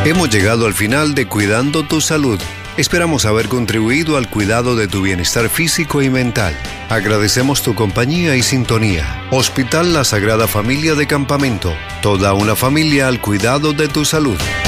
Hemos llegado al final de Cuidando tu Salud. Esperamos haber contribuido al cuidado de tu bienestar físico y mental. Agradecemos tu compañía y sintonía. Hospital La Sagrada Familia de Campamento. Toda una familia al cuidado de tu salud.